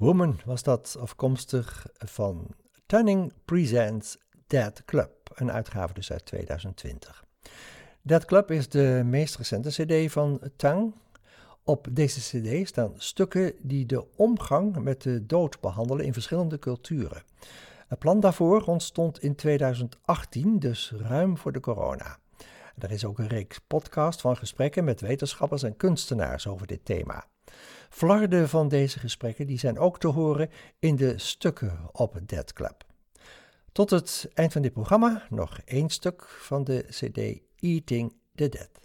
Woman was dat, afkomstig van Tunning Presents Dead Club, een uitgave dus uit 2020. Dead Club is de meest recente cd van Tang. Op deze cd staan stukken die de omgang met de dood behandelen in verschillende culturen. Het plan daarvoor ontstond in 2018, dus ruim voor de corona. Er is ook een reeks podcast van gesprekken met wetenschappers en kunstenaars over dit thema. Flarden van deze gesprekken die zijn ook te horen in de stukken op Dead Club. Tot het eind van dit programma nog 1 stuk van de cd Eating the Dead.